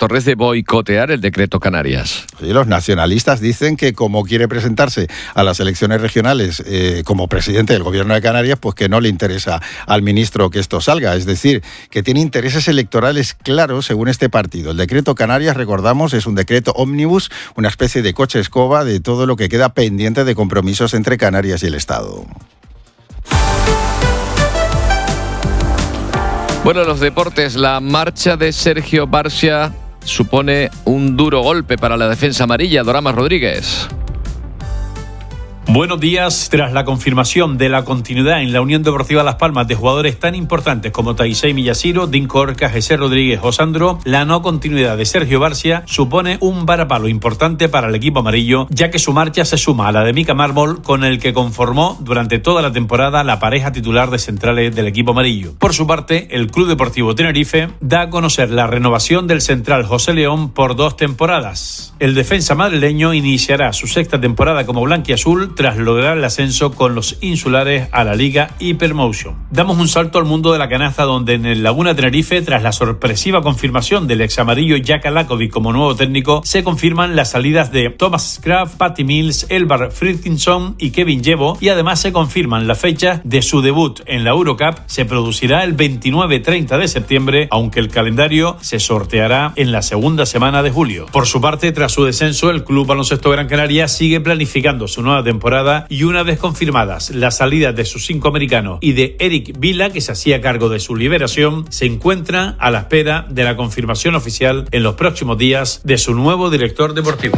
Torres de boicotear el decreto Canarias. Sí, los nacionalistas dicen que como quiere presentarse a las elecciones regionales como presidente del gobierno de Canarias, pues que no le interesa al ministro que esto salga. Es decir, que tiene intereses electorales claros según este partido. El decreto Canarias, recordamos, es un decreto ómnibus, una especie de coche escoba de todo lo que queda pendiente de compromisos entre Canarias y el Estado. Bueno, los deportes, la marcha de Sergio Barcia supone un duro golpe para la defensa amarilla. Dorama Rodríguez. Buenos días. Tras la confirmación de la continuidad en la Unión Deportiva Las Palmas de jugadores tan importantes como Taisei Miyashiro, Dinko Orca, José Rodríguez o Sandro, la no continuidad de Sergio Barcia supone un varapalo importante para el equipo amarillo, ya que su marcha se suma a la de Mika Mármol, con el que conformó durante toda la temporada la pareja titular de centrales del equipo amarillo. Por su parte, el Club Deportivo Tenerife da a conocer la renovación del central José León por 2 temporadas. El defensa madrileño iniciará su 6ª temporada como blanquiazul tras lograr el ascenso con los insulares a la Liga Hypermotion. Damos un salto al mundo de la canasta, donde en el Laguna Tenerife, tras la sorpresiva confirmación del ex amarillo Jaka Lakovic como nuevo técnico, se confirman las salidas de Thomas Kraft, Patty Mills, Elvar Fridkinson y Kevin Llevo, y además se confirman la fecha de su debut en la Eurocup. Se producirá el 29-30 de septiembre, aunque el calendario se sorteará en la segunda semana de julio. Por su parte, tras su descenso, el Club Baloncesto Gran Canaria sigue planificando su nueva temporada, y una vez confirmadas las salidas de sus 5 americanos y de Eric Vila, que se hacía cargo de su liberación, se encuentra a la espera de la confirmación oficial en los próximos días de su nuevo director deportivo.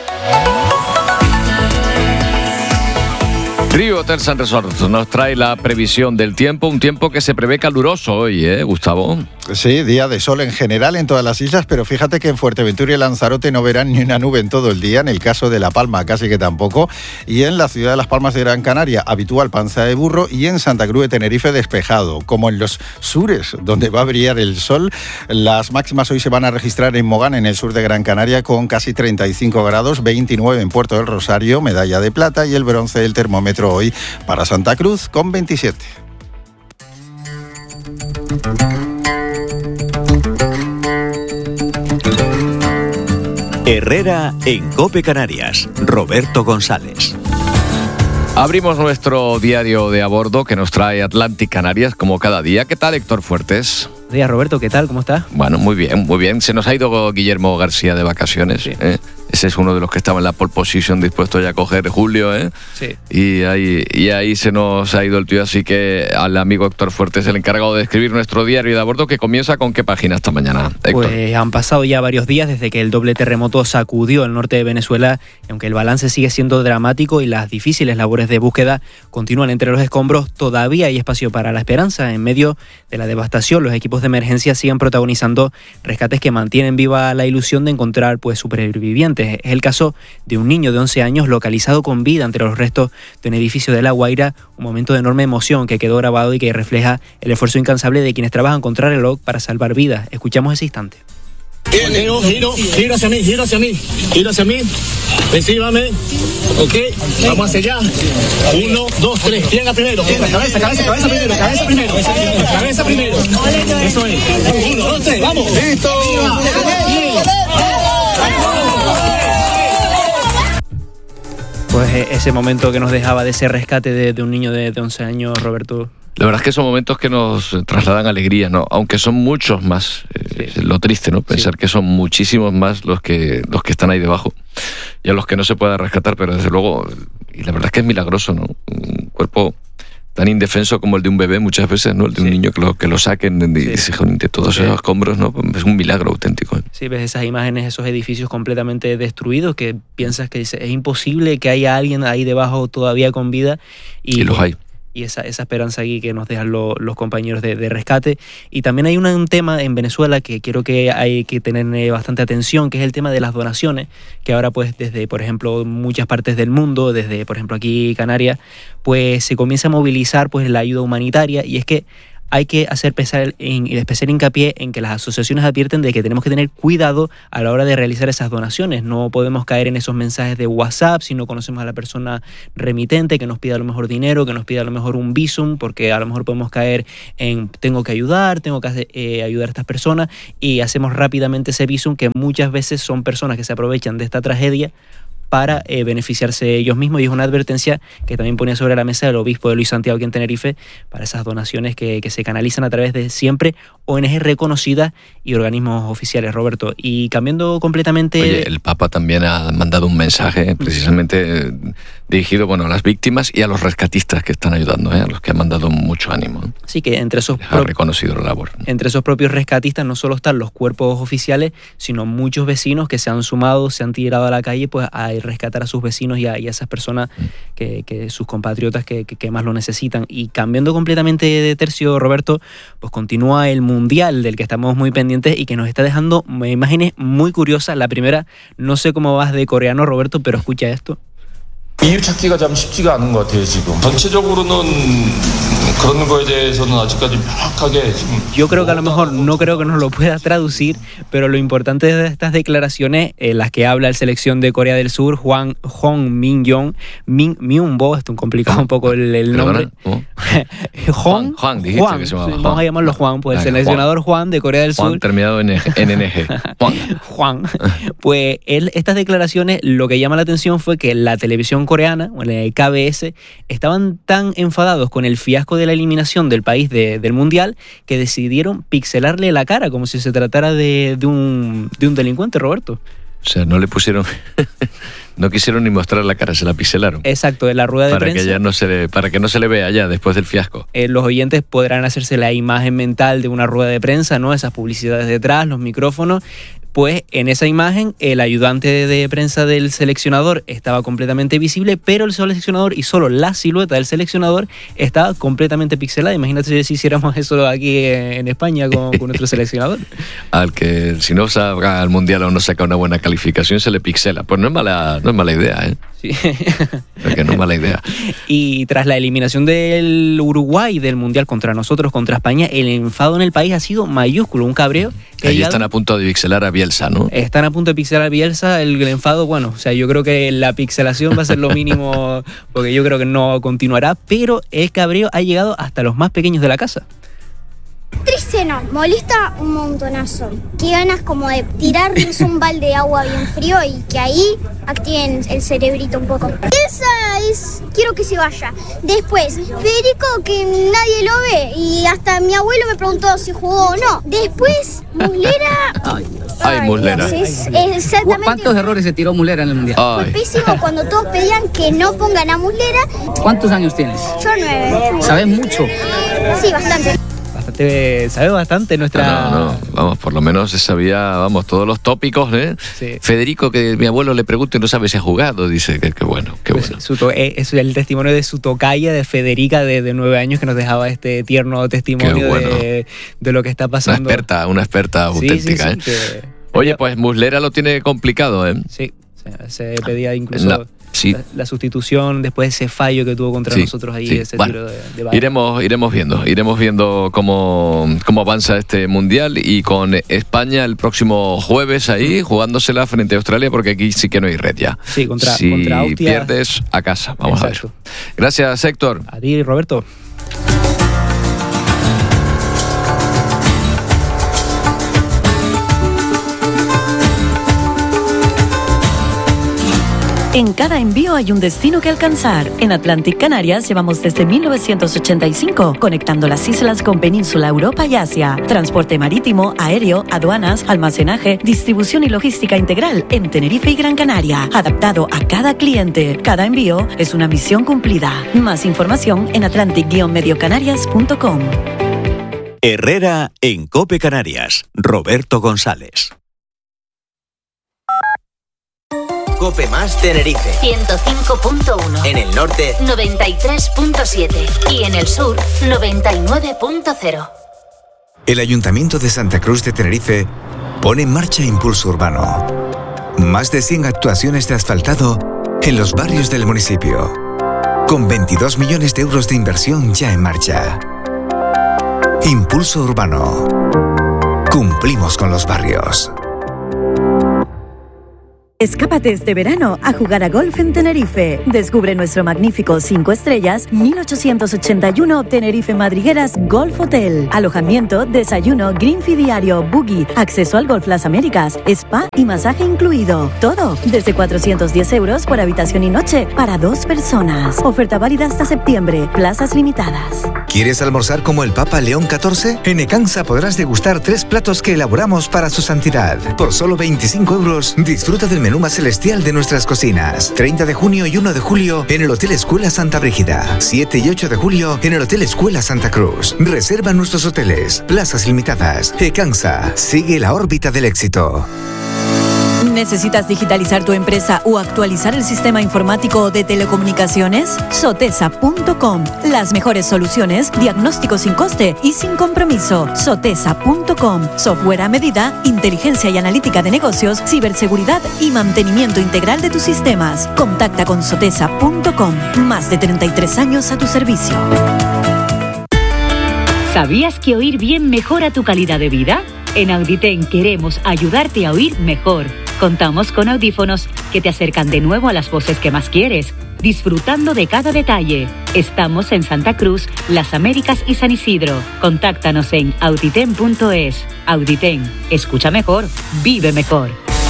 Rio Hotels & Resorts nos trae la previsión del tiempo, un tiempo que se prevé caluroso hoy, Gustavo. Sí, día de sol en general en todas las islas, pero fíjate que en Fuerteventura y Lanzarote no verán ni una nube en todo el día, en el caso de La Palma casi que tampoco, y en la ciudad de Las Palmas de Gran Canaria, habitual panza de burro, y en Santa Cruz de Tenerife despejado, como en los sures, donde va a brillar el sol. Las máximas hoy se van a registrar en Mogán, en el sur de Gran Canaria, con casi 35 grados, 29 en Puerto del Rosario, medalla de plata, y el bronce del termómetro hoy para Santa Cruz con 27. Herrera en COPE Canarias. Roberto González. Abrimos nuestro diario de a bordo que nos trae Atlantic Canarias como cada día. ¿Qué tal, Héctor Fuertes? Buenos días, Roberto, ¿qué tal? ¿Cómo estás? Bueno, muy bien, muy bien. Se nos ha ido Guillermo García de vacaciones. Sí. Ese es uno de los que estaba en la pole position, dispuesto ya a coger Julio, Sí. Y ahí se nos ha ido el tío, así que al amigo Héctor Fuertes, el encargado de escribir nuestro diario de a bordo, que comienza con qué página esta mañana, Héctor. Pues han pasado ya varios días desde que el doble terremoto sacudió el norte de Venezuela, aunque el balance sigue siendo dramático y las difíciles labores de búsqueda continúan entre los escombros. Todavía hay espacio para la esperanza. En medio de la devastación, los equipos de emergencia siguen protagonizando rescates que mantienen viva la ilusión de encontrar supervivientes. Es el caso de un niño de 11 años localizado con vida entre los restos de un edificio de La Guaira, un momento de enorme emoción que quedó grabado y que refleja el esfuerzo incansable de quienes trabajan contra el reloj para salvar vidas. Escuchamos ese instante. Giro hacia mí, recíbame, ok, vamos hacia allá, 1, 2, 3, ¿quién primero? Cabeza primero, eso es, 1, 2, 3, vamos, listo. Pues ese momento que nos dejaba de ese rescate de un niño de 11 años, Roberto. La verdad es que son momentos que nos trasladan alegría, ¿no? Aunque son muchos más, sí. Lo triste, ¿no? Pensar que son muchísimos más los que están ahí debajo y a los que no se pueda rescatar, pero desde luego, y la verdad es que es milagroso, ¿no? Un cuerpo tan indefenso como el de un bebé muchas veces, ¿no? El de un niño que lo saquen de todos esos escombros, ¿no? Es un milagro auténtico. Sí, ves esas imágenes, esos edificios completamente destruidos, que piensas que es imposible que haya alguien ahí debajo todavía con vida. Y los hay. Y esa esperanza aquí que nos dejan los compañeros de rescate. Y también hay un tema en Venezuela que creo que hay que tener bastante atención, que es el tema de las donaciones, que ahora pues desde, por ejemplo, muchas partes del mundo, desde, por ejemplo, aquí Canarias, pues se comienza a movilizar pues la ayuda humanitaria, y es que hay que hacer especial hincapié en que las asociaciones advierten de que tenemos que tener cuidado a la hora de realizar esas donaciones. No podemos caer en esos mensajes de WhatsApp si no conocemos a la persona remitente, que nos pida a lo mejor dinero, que nos pida a lo mejor un visum, porque a lo mejor podemos caer en tengo que ayudar a estas personas, y hacemos rápidamente ese visum, que muchas veces son personas que se aprovechan de esta tragedia para beneficiarse ellos mismos, y es una advertencia que también ponía sobre la mesa el obispo de Luis Santiago aquí en Tenerife para esas donaciones que se canalizan a través de siempre ONG reconocidas y organismos oficiales, Roberto. Y cambiando completamente... Oye, el Papa también ha mandado un mensaje precisamente dirigido a las víctimas y a los rescatistas que están ayudando, a los que han mandado mucho ánimo. Sí, que entre esos... Ha reconocido la labor. Entre esos propios rescatistas no solo están los cuerpos oficiales, sino muchos vecinos que se han sumado, se han tirado a la calle a rescatar a sus vecinos y a esas personas que sus compatriotas que más lo necesitan. Y cambiando completamente de tercio, Roberto, pues continúa el Mundial del que estamos muy pendientes y que nos está dejando imágenes muy curiosas. La primera, no sé cómo vas de coreano, Roberto, pero escucha esto. 이유 찾기가 참 쉽지가 않은 것 같아요, 지금. 전체적으로는 그런 거에 대해서는 아직까지 명확하게 지금. Yo creo que a lo mejor no creo que nos lo pueda traducir, pero lo importante de estas declaraciones, las que habla el selección de Corea del Sur, Hong Min-myung-bo, esto es complicado un poco el nombre. Juan, dijiste que se llamaba Juan. Vamos a llamarlo Juan, pues el seleccionador Juan de Corea del Sur. Juan terminado en NG. Juan. Pues estas declaraciones, lo que llama la atención fue que la televisión coreana, o el KBS, estaban tan enfadados con el fiasco de la eliminación del país del Mundial que decidieron pixelarle la cara como si se tratara de un delincuente, Roberto. O sea, no le pusieron... No quisieron ni mostrar la cara, se la pixelaron. Exacto, en la rueda de prensa. Para que no se le vea ya después del fiasco. Los oyentes podrán hacerse la imagen mental de una rueda de prensa, ¿no? Esas publicidades detrás, los micrófonos. Pues en esa imagen el ayudante de prensa del seleccionador estaba completamente visible, pero el seleccionador y solo la silueta del seleccionador estaba completamente pixelada. Imagínate si hiciéramos eso aquí en España con nuestro seleccionador. Al que si no salga al Mundial o no saca una buena calificación se le pixela. Pues no es mala idea, ¿eh? Sí. Porque no es mala idea. Y tras la eliminación del Uruguay del Mundial contra nosotros, contra España, el enfado en el país ha sido mayúsculo, un cabreo. Ahí están a punto de pixelar a Bielsa, ¿no? Están a punto de pixelar a Bielsa, el enfado, yo creo que la pixelación va a ser lo mínimo, porque yo creo que no continuará, pero el cabreo ha llegado hasta los más pequeños de la casa. Triste no, molesta un montonazo. Qué ganas como de tirarles un balde de agua bien frío y que ahí activen el cerebrito un poco. Quiero que se vaya. Después, Federico, que nadie lo ve y hasta mi abuelo me preguntó si jugó o no. Después, Muslera. Ay, Muslera. Es exactamente. ¿Cuántos errores se tiró Muslera en el Mundial? Fue pésimo cuando todos pedían que no pongan a Muslera. ¿Cuántos años tienes? Yo 9. ¿Sabes mucho? Sí, bastante. Sabe bastante nuestra... No, vamos, por lo menos se sabía, todos los tópicos, ¿eh? Sí. Federico, que mi abuelo le pregunta y no sabe si ha jugado, dice que bueno, qué pues bueno. Es el testimonio de su tocaya, de Federica, de 9 años, que nos dejaba este tierno testimonio de lo que está pasando. Una experta auténtica, sí, ¿eh? Oye, pues Muslera lo tiene complicado, ¿eh? Sí, se pedía incluso... Sí. La sustitución después de ese fallo que tuvo contra nosotros ahí, ese tiro de bala. Iremos viendo cómo avanza este Mundial, y con España el próximo jueves ahí jugándosela frente a Australia, porque aquí sí que no hay red ya. Sí, contra Austria. Si pierdes, a casa. Vamos a ver. Gracias, Héctor. A ti, Roberto. En cada envío hay un destino que alcanzar. En Atlantic Canarias llevamos desde 1985 conectando las islas con Península, Europa y Asia. Transporte marítimo, aéreo, aduanas, almacenaje, distribución y logística integral en Tenerife y Gran Canaria. Adaptado a cada cliente. Cada envío es una misión cumplida. Más información en atlantic-mediocanarias.com. Herrera en COPE Canarias. Roberto González. COPE más Tenerife 105.1, en el norte 93.7 y en el sur 99.0. El Ayuntamiento de Santa Cruz de Tenerife pone en marcha Impulso Urbano. Más de 100 actuaciones de asfaltado en los barrios del municipio, con 22 millones de euros de inversión ya en marcha. Impulso Urbano. Cumplimos con los barrios. Escápate este verano a jugar a golf en Tenerife. Descubre nuestro magnífico 5 estrellas 1881 Tenerife Madrigueras Golf Hotel. Alojamiento, desayuno, green fee diario, buggy, acceso al Golf Las Américas, spa y masaje incluido. Todo desde 410 euros por habitación y noche para 2 personas. Oferta válida hasta septiembre. Plazas limitadas. ¿Quieres almorzar como el Papa León XIV? En Ecansa podrás degustar 3 platos que elaboramos para su santidad. Por solo 25 euros, disfruta del menú más celestial de nuestras cocinas. 30 de junio y 1 de julio en el Hotel Escuela Santa Brígida. 7 y 8 de julio en el Hotel Escuela Santa Cruz. Reserva nuestros hoteles. Plazas limitadas. Ecansa. Sigue la órbita del éxito. ¿Necesitas digitalizar tu empresa o actualizar el sistema informático de telecomunicaciones? Sotesa.com. Las mejores soluciones, diagnóstico sin coste y sin compromiso. Sotesa.com. Software a medida, inteligencia y analítica de negocios, ciberseguridad y mantenimiento integral de tus sistemas. Contacta con Sotesa.com. Más de 33 años a tu servicio. ¿Sabías que oír bien mejora tu calidad de vida? En Auditen queremos ayudarte a oír mejor. Contamos con audífonos que te acercan de nuevo a las voces que más quieres, disfrutando de cada detalle. Estamos en Santa Cruz, Las Américas y San Isidro. Contáctanos en auditen.es. Auditen, escucha mejor, vive mejor.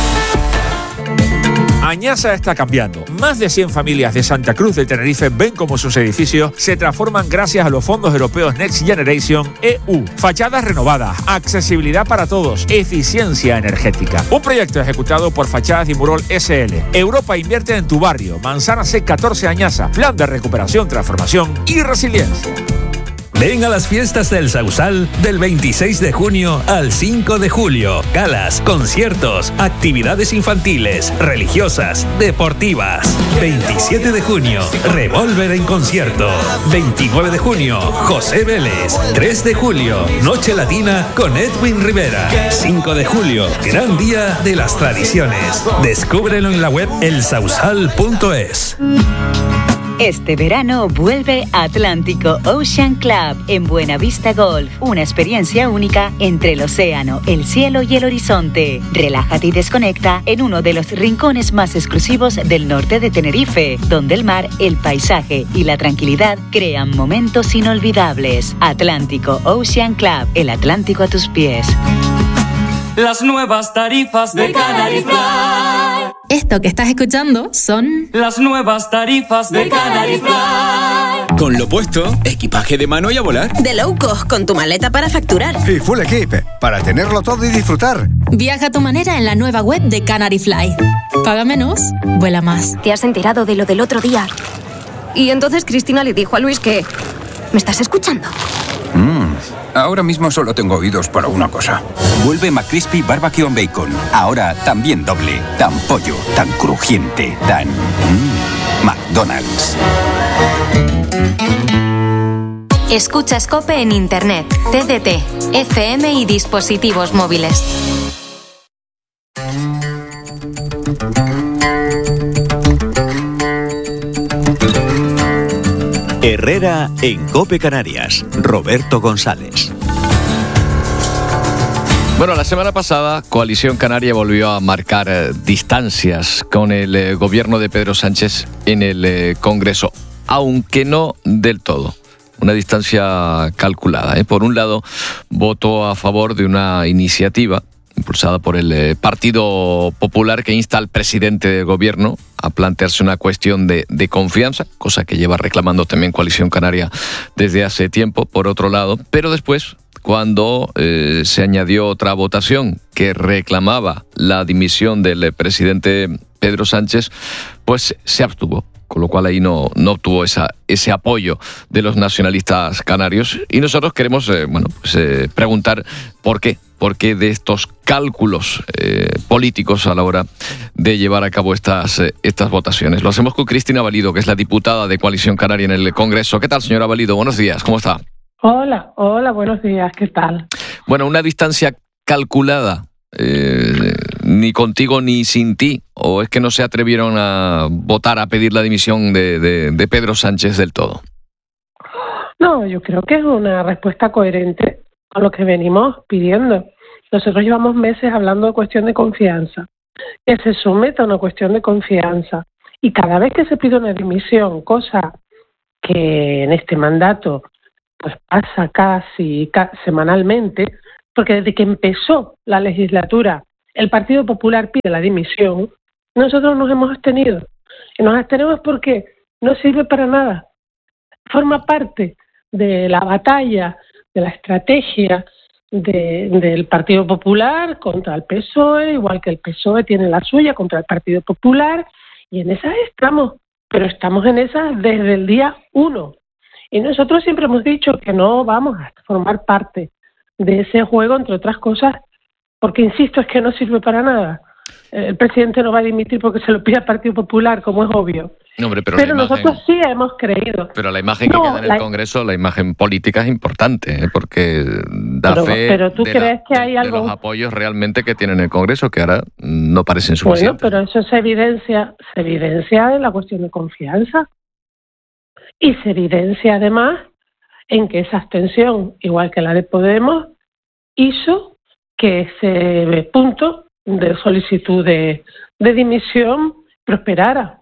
Añasa está cambiando. Más de 100 familias de Santa Cruz de Tenerife ven cómo sus edificios se transforman gracias a los fondos europeos Next Generation EU. Fachadas renovadas, accesibilidad para todos, eficiencia energética. Un proyecto ejecutado por Fachadas Dimurol SL. Europa invierte en tu barrio. Manzana C14 Añasa. Plan de recuperación, transformación y resiliencia. Ven a las fiestas del Sausal del 26 de junio al 5 de julio. Galas, conciertos, actividades infantiles, religiosas, deportivas. 27 de junio, Revolver en concierto. 29 de junio, José Vélez. 3 de julio, Noche Latina con Edwin Rivera. 5 de julio, gran día de las tradiciones. Descúbrelo en la web elsausal.es. Este verano vuelve Atlántico Ocean Club en Buenavista Golf. Una experiencia única entre el océano, el cielo y el horizonte. Relájate y desconecta en uno de los rincones más exclusivos del norte de Tenerife, donde el mar, el paisaje y la tranquilidad crean momentos inolvidables. Atlántico Ocean Club, el Atlántico a tus pies. Las nuevas tarifas de Canary Fly. Esto que estás escuchando son las nuevas tarifas de Canary Fly. Con lo puesto, equipaje de mano y a volar. De low cost, con tu maleta para facturar. Y full equip, para tenerlo todo y disfrutar. Viaja a tu manera en la nueva web de Canary Fly. Paga menos, vuela más. ¿Te has enterado de lo del otro día? Y entonces Cristina le dijo a Luis que... ¿Me estás escuchando? Ahora mismo solo tengo oídos para una cosa. Vuelve McCrispy Barbecue and Bacon. Ahora también doble. Tan pollo, tan crujiente, tan... McDonald's. Escucha SCOPE en Internet, TDT, FM y dispositivos móviles. Herrera en COPE Canarias. Roberto González. Bueno, la semana pasada Coalición Canaria volvió a marcar distancias con el gobierno de Pedro Sánchez en el Congreso, aunque no del todo. Una distancia calculada. Por un lado, votó a favor de una iniciativa impulsada por el Partido Popular que insta al presidente del gobierno a plantearse una cuestión de confianza, cosa que lleva reclamando también Coalición Canaria desde hace tiempo, por otro lado. Pero después, cuando se añadió otra votación que reclamaba la dimisión del presidente Pedro Sánchez, pues se abstuvo. Con lo cual ahí no obtuvo ese apoyo de los nacionalistas canarios. Y nosotros queremos preguntar por qué. ¿Por qué de estos cálculos políticos a la hora de llevar a cabo estas votaciones? Lo hacemos con Cristina Valido, que es la diputada de Coalición Canaria en el Congreso. ¿Qué tal, señora Valido? Buenos días, ¿cómo está? Hola, buenos días, ¿qué tal? Bueno, una distancia calculada, ni contigo ni sin ti, ¿o es que no se atrevieron a votar, a pedir la dimisión de Pedro Sánchez del todo? No, yo creo que es una respuesta coherente con lo que venimos pidiendo. Nosotros llevamos meses hablando de cuestión de confianza, que se someta a una cuestión de confianza. Y cada vez que se pide una dimisión, cosa que en este mandato pues pasa casi semanalmente, porque desde que empezó la legislatura el Partido Popular pide la dimisión, nosotros nos hemos abstenido. Y nos abstenemos porque no sirve para nada. Forma parte de la batalla, de la estrategia del Partido Popular contra el PSOE, igual que el PSOE tiene la suya contra el Partido Popular, y en esas estamos, pero estamos en esas desde el día 1. Y nosotros siempre hemos dicho que no vamos a formar parte de ese juego, entre otras cosas, porque, insisto, es que no sirve para nada. El presidente no va a dimitir porque se lo pide al Partido Popular, como es obvio. No, hombre, pero nosotros sí hemos creído. Pero la imagen que queda en el Congreso, la imagen política es importante, porque da fe pero ¿tú crees que hay algo? De los apoyos realmente que tiene en el Congreso, que ahora no parecen suficientes. Bueno, pero eso se evidencia en la cuestión de confianza. Y se evidencia además en que esa abstención, igual que la de Podemos, hizo que ese punto de solicitud de dimisión prosperara.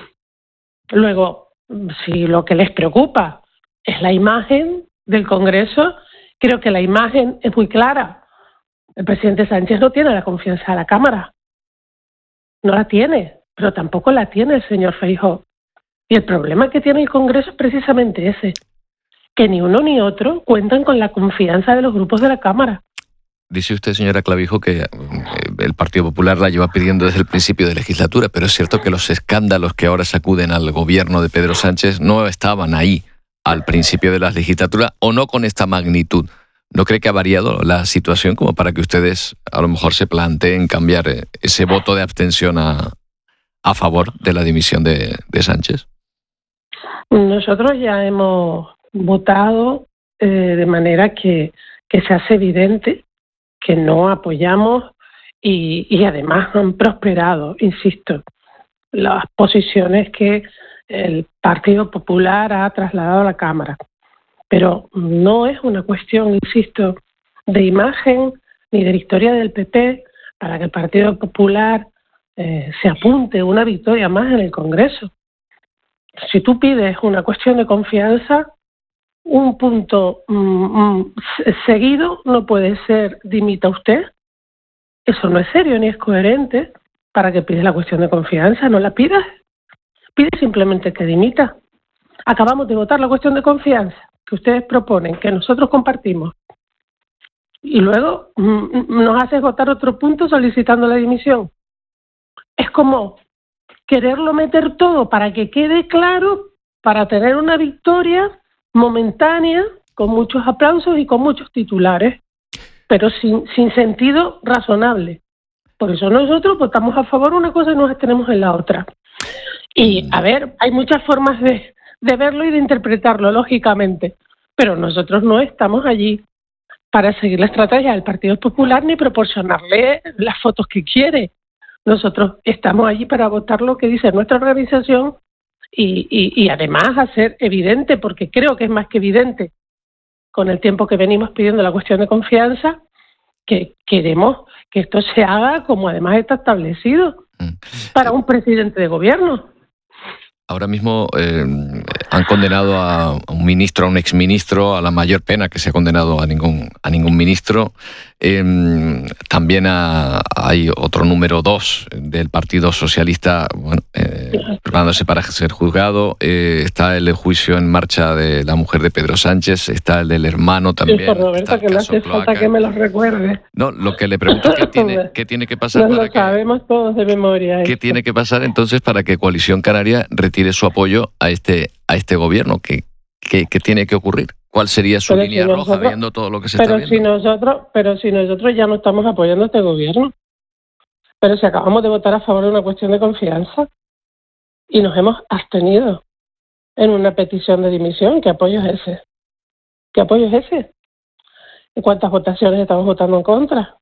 Luego, si lo que les preocupa es la imagen del Congreso, creo que la imagen es muy clara. El presidente Sánchez no tiene la confianza de la Cámara. No la tiene, pero tampoco la tiene el señor Feijóo. Y el problema que tiene el Congreso es precisamente ese, que ni uno ni otro cuentan con la confianza de los grupos de la Cámara. Dice usted, señora Clavijo, que el Partido Popular la lleva pidiendo desde el principio de legislatura, pero es cierto que los escándalos que ahora sacuden al gobierno de Pedro Sánchez no estaban ahí al principio de la legislatura, o no con esta magnitud. ¿No cree que ha variado la situación como para que ustedes a lo mejor se planteen cambiar ese voto de abstención a favor de la dimisión de Sánchez? Nosotros ya hemos votado de manera que se hace evidente que no apoyamos y además han prosperado, insisto, las posiciones que el Partido Popular ha trasladado a la Cámara. Pero no es una cuestión, insisto, de imagen ni de victoria del PP para que el Partido Popular se apunte una victoria más en el Congreso. Si tú pides una cuestión de confianza, un punto seguido no puede ser dimita usted. Eso no es serio ni es coherente. ¿Para que pides la cuestión de confianza? No la pidas. Pide simplemente que dimita. Acabamos de votar la cuestión de confianza que ustedes proponen, que nosotros compartimos. Y luego nos haces votar otro punto solicitando la dimisión. Es como quererlo meter todo para que quede claro, para tener una victoria momentánea, con muchos aplausos y con muchos titulares, pero sin sentido razonable. Por eso nosotros votamos a favor una cosa y nos abstenemos en la otra. Y, a ver, hay muchas formas de verlo y de interpretarlo, lógicamente, pero nosotros no estamos allí para seguir la estrategia del Partido Popular ni proporcionarle las fotos que quiere. Nosotros estamos allí para votar lo que dice nuestra organización y además hacer evidente, porque creo que es más que evidente, con el tiempo que venimos pidiendo la cuestión de confianza, que queremos que esto se haga como además está establecido para un presidente de gobierno. Ahora mismo han condenado a un ministro, a un exministro, a la mayor pena que se ha condenado a ningún ministro. También hay otro número 2 del Partido Socialista, preparándose para ser juzgado. Está el juicio en marcha de la mujer de Pedro Sánchez, está el del hermano también. Sí, Roberto, que no hace falta que me lo recuerde. No, lo que le pregunto es qué tiene que pasar. Nos lo sabemos todos de memoria. ¿Qué tiene que pasar entonces para que Coalición Canaria retire su apoyo a este gobierno? ¿Qué tiene que ocurrir? ¿Cuál sería su línea roja viendo todo lo que se está viendo? Pero si nosotros ya no estamos apoyando a este gobierno, pero si acabamos de votar a favor de una cuestión de confianza y nos hemos abstenido en una petición de dimisión, ¿qué apoyo es ese? ¿Qué apoyo es ese? ¿Y cuántas votaciones estamos votando en contra?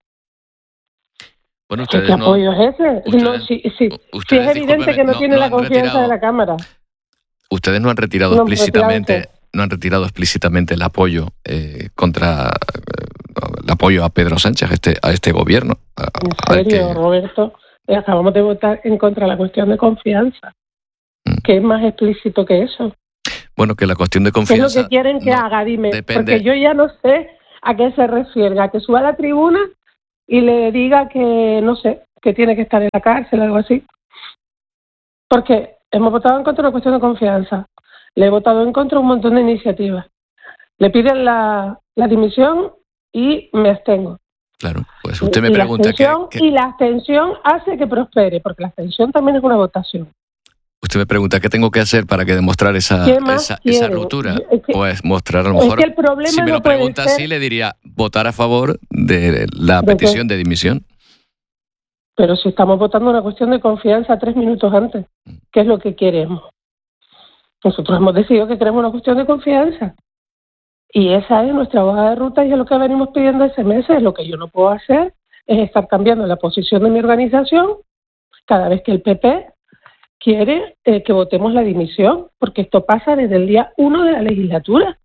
Bueno, ¿Qué apoyo es ese? Si es evidente que no tiene la confianza de la Cámara. Ustedes no han retirado explícitamente el apoyo contra el apoyo a Pedro Sánchez, a este gobierno. En serio, Roberto, acabamos de votar en contra de la cuestión de confianza. ¿Qué es más explícito que eso? Bueno, que la cuestión de confianza... ¿Qué es lo que quieren que haga? Dime, depende. Porque yo ya no sé a qué se refiere, a que suba a la tribuna y le diga que, no sé, que tiene que estar en la cárcel o algo así. Porque hemos votado en contra de una cuestión de confianza. Le he votado en contra de un montón de iniciativas. Le piden la dimisión y me abstengo. Claro, pues usted me pregunta Y la abstención hace que prospere, porque la abstención también es una votación. Usted me pregunta qué tengo que hacer para que demostrar esa ruptura. Pues mostrar a lo mejor, es que el problema si me lo pregunta así, le diría votar a favor de la petición de dimisión. Pero si estamos votando una cuestión de confianza 3 minutos antes, ¿qué es lo que queremos? Nosotros hemos decidido que queremos una cuestión de confianza. Y esa es nuestra hoja de ruta y es lo que venimos pidiendo hace meses. Lo que yo no puedo hacer es estar cambiando la posición de mi organización cada vez que el PP quiere que votemos la dimisión, porque esto pasa desde el día 1 de la legislatura.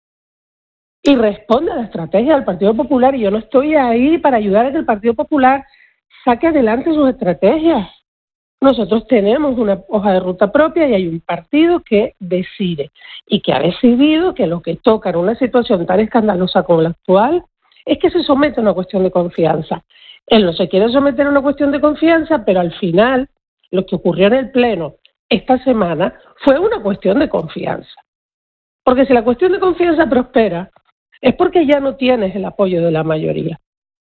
Y responde a la estrategia del Partido Popular, y yo no estoy ahí para ayudar a que el Partido Popular saque adelante sus estrategias. Nosotros tenemos una hoja de ruta propia y hay un partido que decide y que ha decidido que lo que toca en una situación tan escandalosa como la actual es que se somete a una cuestión de confianza. Él no se quiere someter a una cuestión de confianza, pero al final lo que ocurrió en el Pleno esta semana fue una cuestión de confianza. Porque si la cuestión de confianza prospera, es porque ya no tienes el apoyo de la mayoría.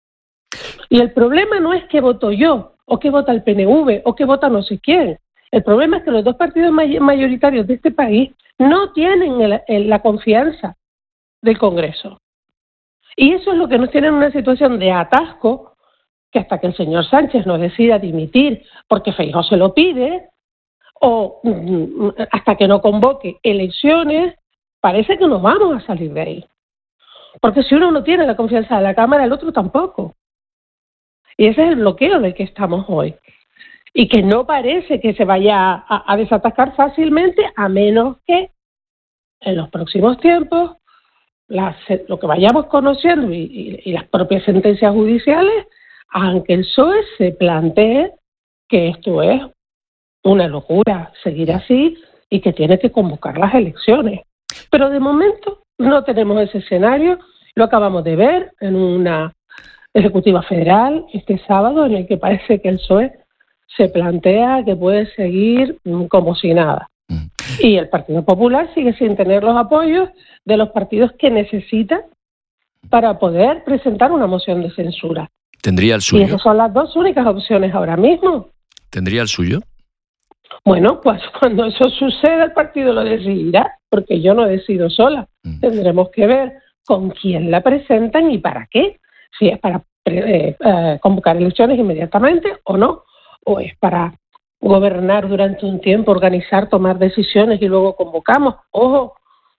Y el problema no es que voto yo, o que vota el PNV, o que vota no sé quién. El problema es que los dos partidos mayoritarios de este país no tienen la confianza del Congreso. Y eso es lo que nos tiene en una situación de atasco, que hasta que el señor Sánchez no decida dimitir porque Feijóo se lo pide, o hasta que no convoque elecciones, parece que no vamos a salir de ahí. Porque si uno no tiene la confianza de la Cámara, el otro tampoco. Y ese es el bloqueo del que estamos hoy. Y que no parece que se vaya a desatascar fácilmente, a menos que en los próximos tiempos lo que vayamos conociendo y las propias sentencias judiciales hagan que el PSOE se plantee que esto es una locura seguir así y que tiene que convocar las elecciones. Pero de momento no tenemos ese escenario. Lo acabamos de ver en una Ejecutiva Federal este sábado, en el que parece que el PSOE se plantea que puede seguir como si nada. Y el Partido Popular sigue sin tener los apoyos de los partidos que necesita para poder presentar una moción de censura. ¿Tendría el suyo? Y esas son las dos únicas opciones ahora mismo. ¿Tendría el suyo? Bueno, pues cuando eso suceda el partido lo decidirá, porque yo no decido sola. Tendremos que ver con quién la presentan y para qué. Si es para convocar elecciones inmediatamente o no, o es para gobernar durante un tiempo, organizar, tomar decisiones y luego convocamos. Ojo,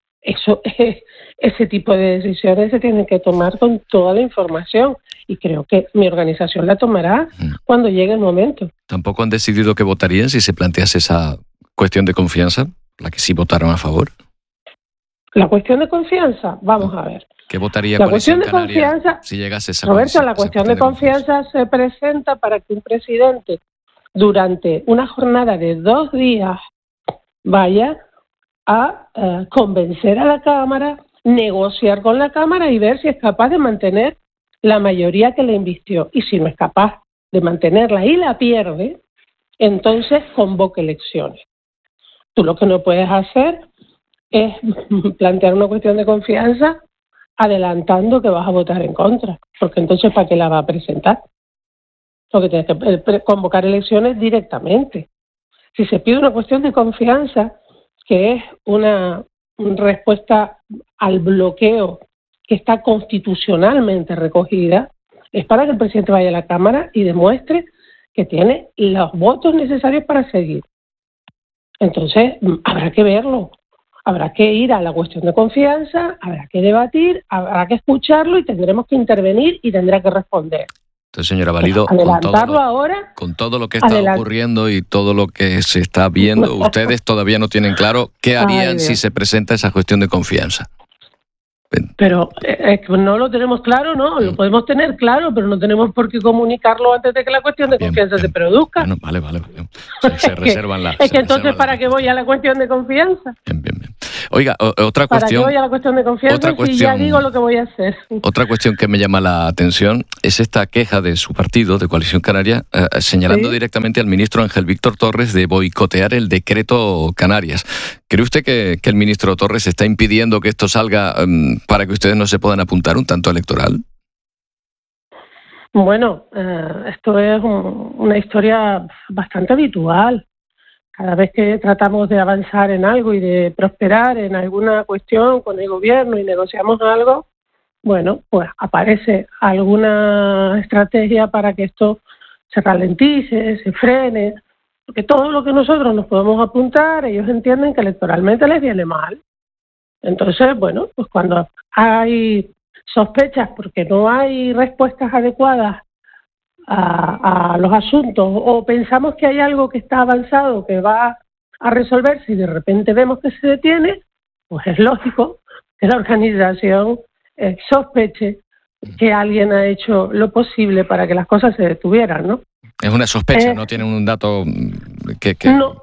ese tipo de decisiones se tienen que tomar con toda la información y creo que mi organización la tomará cuando llegue el momento. ¿Tampoco han decidido que votarían si se plantease esa cuestión de confianza, la que sí votaron a favor? La cuestión de confianza, vamos a ver. ¿Qué votaría la cuestión de confianza, si llegase esa Roberto, la cuestión de confianza se presenta para que un presidente durante una jornada de 2 días vaya a convencer a la Cámara, negociar con la Cámara y ver si es capaz de mantener la mayoría que le invistió. Y si no es capaz de mantenerla y la pierde, entonces convoque elecciones. Tú lo que no puedes hacer es plantear una cuestión de confianza adelantando que vas a votar en contra, porque entonces ¿para qué la va a presentar? Lo que tienes que convocar elecciones directamente. Si se pide una cuestión de confianza, que es una respuesta al bloqueo que está constitucionalmente recogida, es para que el presidente vaya a la Cámara y demuestre que tiene los votos necesarios para seguir. Entonces, habrá que verlo. Habrá que ir a la cuestión de confianza, habrá que debatir, habrá que escucharlo y tendremos que intervenir y tendrá que responder. Entonces, señora Valido, con todo lo que está ocurriendo y todo lo que se está viendo, ustedes todavía no tienen claro qué harían si se presenta esa cuestión de confianza. Pero no lo tenemos claro, ¿no? Lo podemos tener claro, pero no tenemos por qué comunicarlo antes de que la cuestión de confianza se produzca. Bueno, vale. Se reservan las... Es que entonces, ¿para qué voy a la cuestión de confianza? Bien. Oiga, otra cuestión... ¿Para qué voy a la cuestión de confianza si ya digo lo que voy a hacer? Otra cuestión que me llama la atención es esta queja de su partido, de Coalición Canaria, señalando directamente al ministro Ángel Víctor Torres de boicotear el decreto Canarias. ¿Cree usted que el ministro Torres está impidiendo que esto salga para que ustedes no se puedan apuntar un tanto electoral? Bueno, esto es una historia bastante habitual. Cada vez que tratamos de avanzar en algo y de prosperar en alguna cuestión con el gobierno y negociamos algo, bueno, pues aparece alguna estrategia para que esto se ralentice, se frene, porque todo lo que nosotros nos podemos apuntar, ellos entienden que electoralmente les viene mal. Entonces, bueno, pues cuando hay sospechas porque no hay respuestas adecuadas a los asuntos, o pensamos que hay algo que está avanzado, que va a resolverse, y de repente vemos que se detiene, pues es lógico que la organización sospeche que alguien ha hecho lo posible para que las cosas se detuvieran, ¿no? Es una sospecha, no tienen un dato que...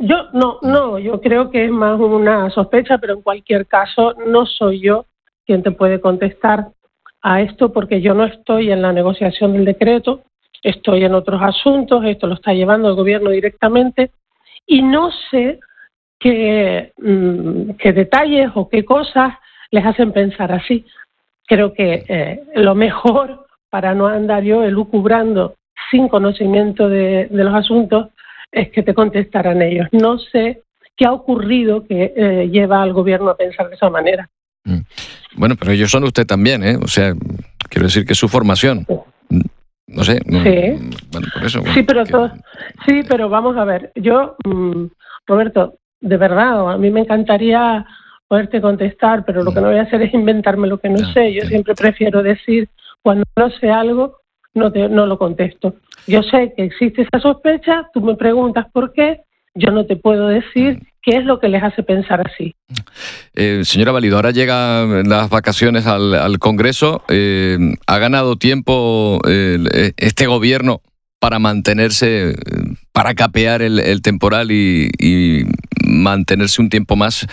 yo creo que es más una sospecha, pero en cualquier caso no soy yo quien te puede contestar a esto, porque yo no estoy en la negociación del decreto, estoy en otros asuntos, esto lo está llevando el gobierno directamente, y no sé qué detalles o qué cosas les hacen pensar así. Creo que lo mejor, para no andar yo elucubrando sin conocimiento de los asuntos, es que te contestaran ellos. No sé qué ha ocurrido que lleva al gobierno a pensar de esa manera. Bueno, pero ellos son usted también, ¿eh? O sea, quiero decir que es su formación. No sé. Sí. Bueno, por eso. Sí, pero vamos a ver. Yo, Roberto, de verdad, a mí me encantaría poderte contestar, pero lo que no voy a hacer es inventarme lo que no sé. Yo siempre prefiero decir, cuando no sé algo, no lo contesto. Yo sé que existe esa sospecha, tú me preguntas por qué, yo no te puedo decir qué es lo que les hace pensar así. Señora Valido, ahora llegan las vacaciones al Congreso. ¿Ha ganado tiempo este gobierno para mantenerse, para capear el temporal y mantenerse un tiempo más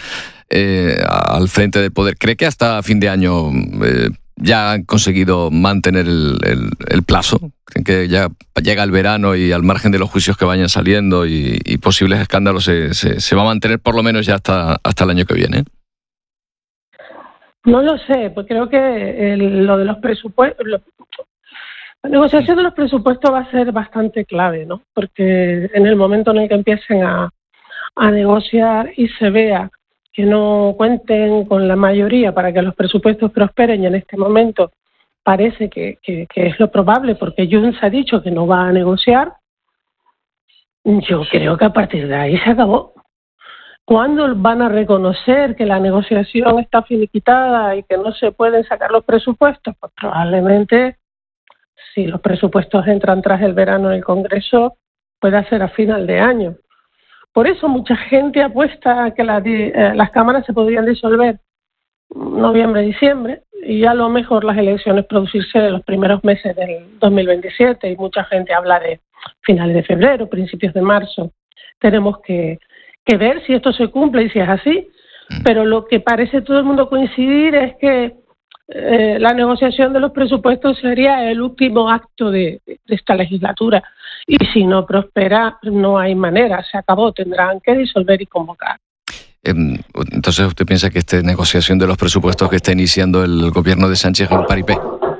al frente del poder? ¿Cree que hasta fin de año ya han conseguido mantener el plazo? ¿Creen que ya llega el verano y al margen de los juicios que vayan saliendo y posibles escándalos se va a mantener por lo menos ya hasta el año que viene? No lo sé, pues creo que lo de los presupuestos, la negociación de los presupuestos va a ser bastante clave, ¿no? Porque en el momento en el que empiecen a negociar y se vea que no cuenten con la mayoría para que los presupuestos prosperen, y en este momento parece que es lo probable, porque Junts ha dicho que no va a negociar, yo creo que a partir de ahí se acabó. ¿Cuándo van a reconocer que la negociación está finiquitada y que no se pueden sacar los presupuestos? Pues probablemente, si los presupuestos entran tras el verano en el Congreso, pueda ser a final de año. Por eso mucha gente apuesta a que las cámaras se podrían disolver noviembre, diciembre, y a lo mejor las elecciones producirse en los primeros meses del 2027, y mucha gente habla de finales de febrero, principios de marzo. Tenemos que ver si esto se cumple y si es así, pero lo que parece todo el mundo coincidir es que la negociación de los presupuestos sería el último acto de esta legislatura, y si no prospera no hay manera, se acabó, tendrán que disolver y convocar. Entonces, ¿usted piensa que esta negociación de los presupuestos que está iniciando el gobierno de Sánchez es un paripé?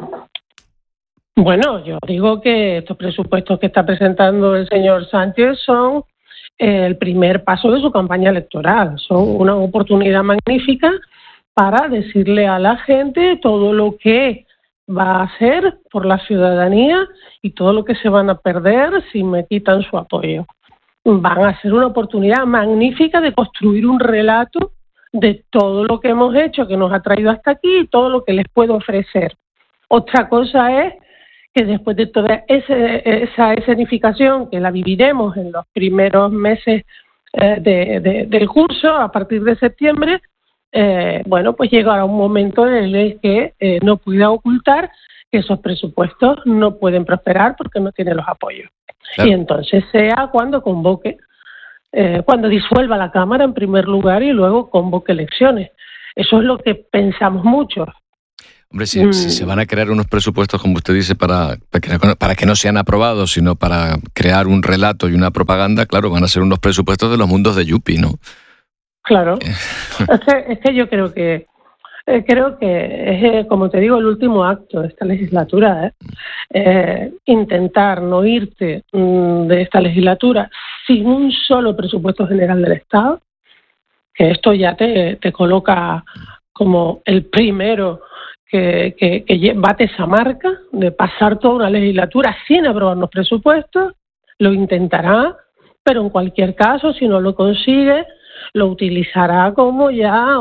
Bueno, yo digo que estos presupuestos que está presentando el señor Sánchez son el primer paso de su campaña electoral, son una oportunidad magnífica para decirle a la gente todo lo que va a hacer por la ciudadanía y todo lo que se van a perder si me quitan su apoyo. Van a ser una oportunidad magnífica de construir un relato de todo lo que hemos hecho, que nos ha traído hasta aquí, y todo lo que les puedo ofrecer. Otra cosa es que después de toda esa escenificación, que la viviremos en los primeros meses del curso, a partir de septiembre, bueno, pues llegará un momento en el que no pueda ocultar que esos presupuestos no pueden prosperar porque no tienen los apoyos. Claro. Y entonces sea cuando convoque, cuando disuelva la Cámara en primer lugar y luego convoque elecciones. Eso es lo que pensamos muchos. Hombre, si se van a crear unos presupuestos, como usted dice, para que no sean aprobados, sino para crear un relato y una propaganda, claro, van a ser unos presupuestos de los mundos de Yupi, ¿no? Claro. Es que yo creo que es, como te digo, el último acto de esta legislatura, intentar no irte de esta legislatura sin un solo presupuesto general del Estado, que esto ya te coloca como el primero que bate esa marca de pasar toda una legislatura sin aprobar los presupuestos. Lo intentará, pero en cualquier caso, si no lo consigue, lo utilizará como ya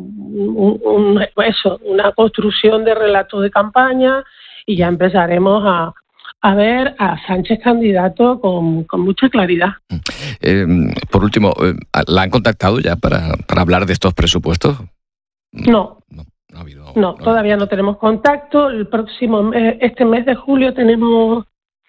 una construcción de relato de campaña, y ya empezaremos a ver a Sánchez candidato con mucha claridad. Por último, ¿la han contactado ya para hablar de estos presupuestos? No, todavía no tenemos contacto. El próximo este mes de julio tenemos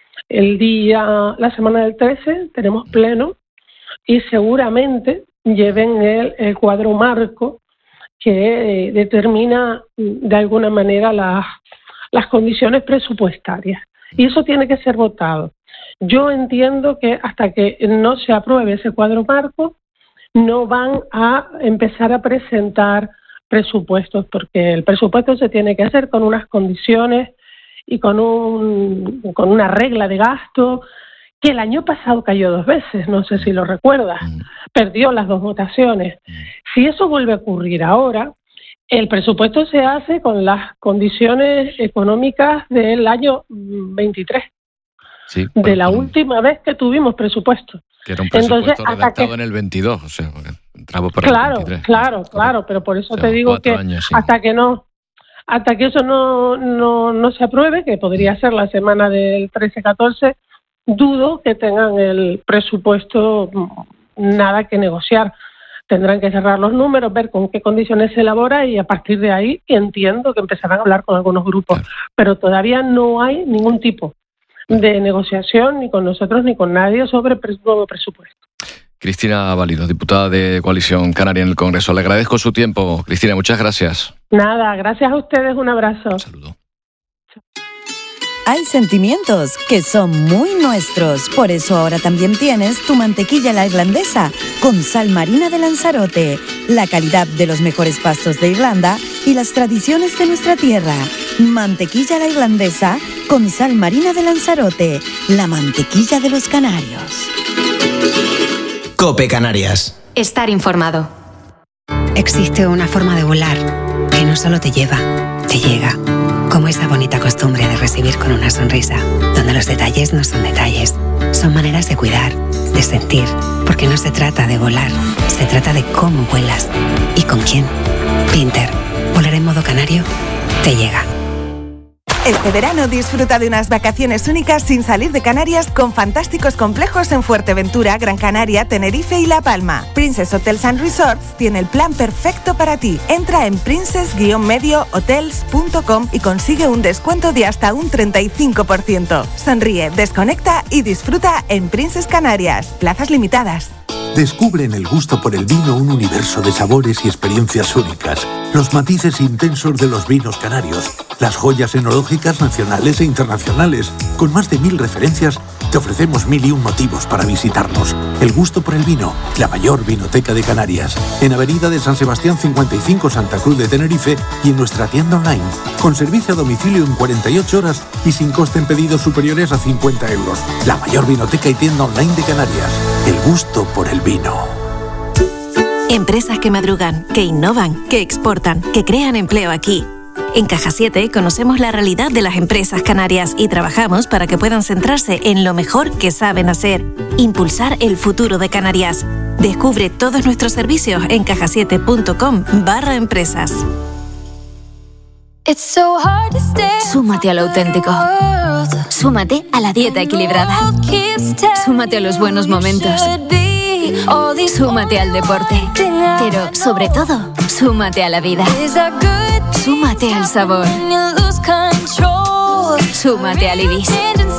la semana del 13, tenemos pleno, y seguramente lleven el cuadro marco que determina de alguna manera las condiciones presupuestarias. Y eso tiene que ser votado. Yo entiendo que hasta que no se apruebe ese cuadro marco, no van a empezar a presentar presupuestos, porque el presupuesto se tiene que hacer con unas condiciones y con una regla de gasto que el año pasado cayó 2 veces, no sé si lo recuerdas, perdió las 2 votaciones. Si eso vuelve a ocurrir ahora, el presupuesto se hace con las condiciones económicas del año 23, sí, de la última vez que tuvimos presupuesto. Que era un presupuesto redactado en el 22, o sea, entraba por el 23. Claro, pero por eso te digo que años, sí, hasta que eso no se apruebe, que podría ser la semana del 13-14, dudo que tengan el presupuesto nada que negociar. Tendrán que cerrar los números, ver con qué condiciones se elabora, y a partir de ahí entiendo que empezarán a hablar con algunos grupos. Claro. Pero todavía no hay ningún tipo de negociación ni con nosotros ni con nadie sobre nuevo presupuesto. Cristina Valido, diputada de Coalición Canaria en el Congreso. Le agradezco su tiempo, Cristina, muchas gracias. Nada, gracias a ustedes, un abrazo. Un saludo. Hay sentimientos que son muy nuestros, por eso ahora también tienes tu mantequilla la irlandesa con sal marina de Lanzarote, la calidad de los mejores pastos de Irlanda y las tradiciones de nuestra tierra. Mantequilla la irlandesa con sal marina de Lanzarote, la mantequilla de los canarios. COPE Canarias. Estar informado. Existe una forma de volar que no solo te lleva, te llega. Como esa bonita costumbre de recibir con una sonrisa, donde los detalles no son detalles, son maneras de cuidar, de sentir, porque no se trata de volar, se trata de cómo vuelas y con quién. Pinter, volar en modo canario, te llega. Este verano disfruta de unas vacaciones únicas sin salir de Canarias con fantásticos complejos en Fuerteventura, Gran Canaria, Tenerife y La Palma. Princess Hotels and Resorts tiene el plan perfecto para ti. Entra en princess-mediohotels.com y consigue un descuento de hasta un 35%. Sonríe, desconecta y disfruta en Princess Canarias. Plazas limitadas. Descubre en el gusto por el vino un universo de sabores y experiencias únicas. Los matices intensos de los vinos canarios, las joyas enológicas nacionales e internacionales. Con más de 1000 referencias, te ofrecemos 1001 motivos para visitarnos. El gusto por el vino, la mayor vinoteca de Canarias. En Avenida de San Sebastián 55, Santa Cruz de Tenerife, y en nuestra tienda online, con servicio a domicilio en 48 horas y sin coste en pedidos superiores a 50 euros. La mayor vinoteca y tienda online de Canarias. El gusto por el vino. Empresas que madrugan, que innovan, que exportan, que crean empleo aquí. En Caja 7 conocemos la realidad de las empresas canarias y trabajamos para que puedan centrarse en lo mejor que saben hacer, impulsar el futuro de Canarias. Descubre todos nuestros servicios en cajasiete.com/empresas. Súmate a lo auténtico. Súmate a la dieta equilibrada. Súmate a los buenos momentos. Súmate al deporte. Pero, sobre todo, Súmate a la vida. Súmate al sabor. Súmate al Ibis.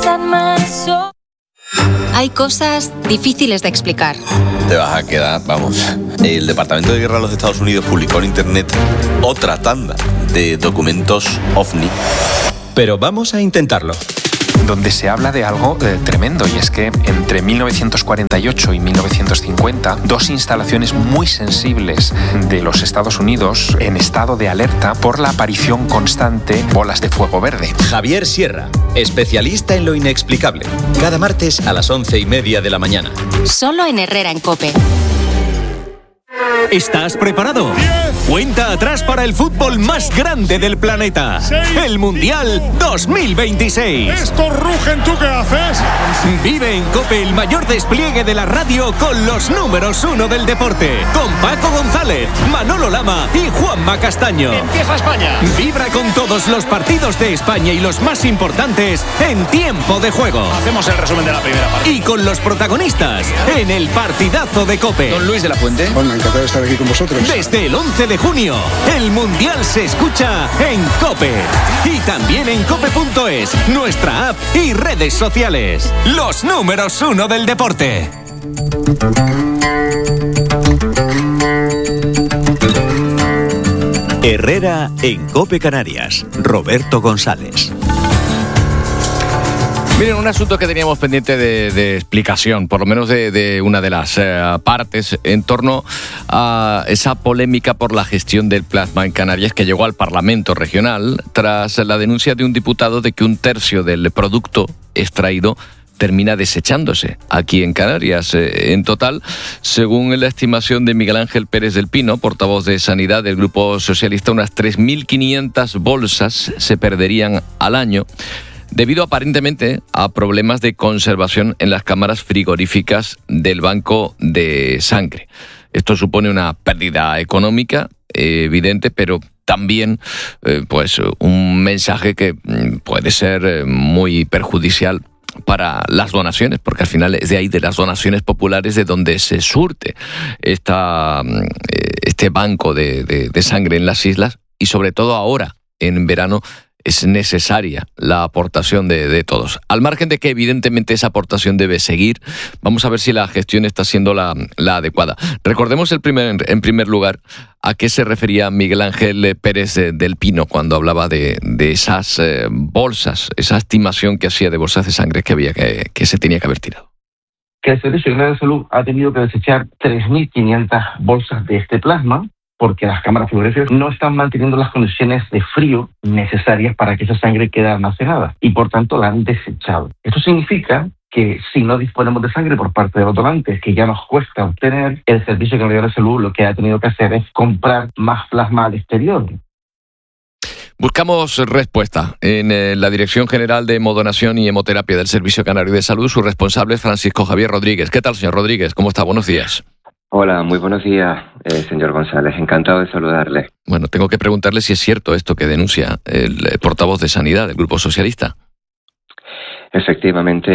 Hay cosas difíciles de explicar. Te vas a quedar, vamos. El Departamento de Guerra de los Estados Unidos publicó en internet otra tanda de documentos OVNI. Pero vamos a intentarlo. Donde se habla de algo tremendo, y es que entre 1948 y 1950, dos instalaciones muy sensibles de los Estados Unidos en estado de alerta por la aparición constante de bolas de fuego verde. Javier Sierra, especialista en lo inexplicable. Cada martes a las 11:30 de la mañana. Solo en Herrera en COPE. ¿Estás preparado? 10. Cuenta atrás para el fútbol más grande del planeta. 6. El Mundial 2026. Estos rugen, ¿tú qué haces? Vive en COPE el mayor despliegue de la radio con los números 1 del deporte. Con Paco González, Manolo Lama y Juanma Castaño. Empieza España. Vibra con todos los partidos de España y los más importantes en tiempo de juego. Hacemos el resumen de la primera parte. Y con los protagonistas en el partidazo de COPE. Don Luis de la Fuente. Bueno, encantado de estar aquí con vosotros. Desde el 11 de junio, el Mundial se escucha en COPE. Y también en cope.es, nuestra app y redes sociales. Los números 1 del deporte. Herrera en COPE Canarias. Roberto González. Miren, un asunto que teníamos pendiente de explicación, por lo menos de una de las partes, en torno a esa polémica por la gestión del plasma en Canarias que llegó al Parlamento Regional tras la denuncia de un diputado de que un tercio del producto extraído termina desechándose aquí en Canarias. En total, según la estimación de Miguel Ángel Pérez del Pino, portavoz de Sanidad del Grupo Socialista, unas 3.500 bolsas se perderían al año, debido aparentemente a problemas de conservación en las cámaras frigoríficas del banco de sangre. Esto supone una pérdida económica evidente, pero también pues un mensaje que puede ser muy perjudicial para las donaciones, porque al final es de ahí, de las donaciones populares, de donde se surte este banco de sangre en las islas, y sobre todo ahora, en verano, es necesaria la aportación de todos. Al margen de que evidentemente esa aportación debe seguir, vamos a ver si la gestión está siendo la adecuada. Recordemos en primer lugar a qué se refería Miguel Ángel Pérez del Pino cuando hablaba de esas bolsas, esa estimación que hacía de bolsas de sangre que se tenía que haber tirado. Que el Servicio Canario de Salud ha tenido que desechar 3.500 bolsas de este plasma, porque las cámaras frigoríficas no están manteniendo las condiciones de frío necesarias para que esa sangre quede almacenada, y por tanto la han desechado. Esto significa que si no disponemos de sangre por parte de los donantes, que ya nos cuesta obtener, el Servicio Canario de Salud lo que ha tenido que hacer es comprar más plasma al exterior. Buscamos respuesta en la Dirección General de Hemodonación y Hemoterapia del Servicio Canario de Salud. Su responsable es Francisco Javier Rodríguez. ¿Qué tal, señor Rodríguez? ¿Cómo está? Buenos días. Hola, muy buenos días, señor González. Encantado de saludarle. Bueno, tengo que preguntarle si es cierto esto que denuncia el portavoz de Sanidad del Grupo Socialista. Efectivamente,